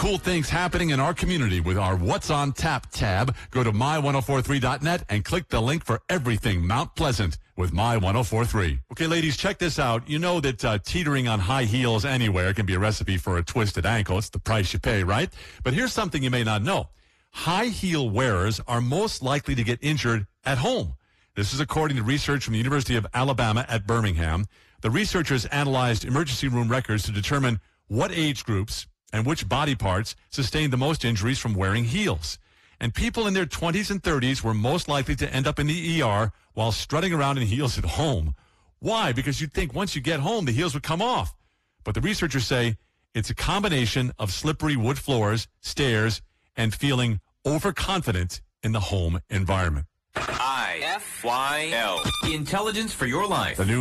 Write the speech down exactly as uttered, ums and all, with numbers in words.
cool things happening in our community with our What's on Tap tab. Go to my ten forty-three dot net and click the link for everything Mount Pleasant with My ten forty-three. Okay, ladies, check this out. You know that uh, teetering on high heels anywhere can be a recipe for a twisted ankle. It's the price you pay, right? But here's something you may not know. High heel wearers are most likely to get injured at home. This is according to research from the University of Alabama at Birmingham. The researchers analyzed emergency room records to determine what age groups and which body parts sustained the most injuries from wearing heels. And people in their twenties and thirties were most likely to end up in the E R while strutting around in heels at home. Why? Because you'd think once you get home, the heels would come off. But the researchers say it's a combination of slippery wood floors, stairs, and feeling overconfident in the home environment. I F Y L. Intelligence for your life. The new